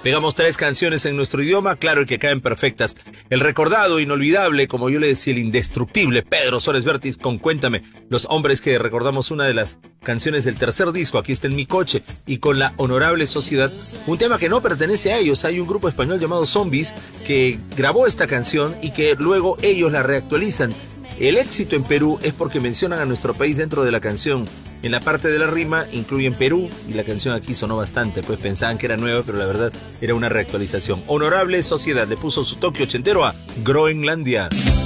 Pegamos 3 canciones en nuestro idioma, claro, y que caen perfectas. El recordado, inolvidable, como yo le decía, el indestructible Pedro Suárez Vértiz con Cuéntame. Los hombres que recordamos una de las canciones del tercer disco, Aquí está en mi coche, y con La Honorable Sociedad, un tema que no pertenece a ellos. Hay un grupo español llamado Zombies que grabó esta canción y que luego ellos la reactualizan. El éxito en Perú es porque mencionan a nuestro país dentro de la canción. En la parte de la rima incluyen Perú y la canción aquí sonó bastante, pues pensaban que era nueva, pero la verdad era una reactualización. Honorable Sociedad le puso su toque ochentero a Groenlandia.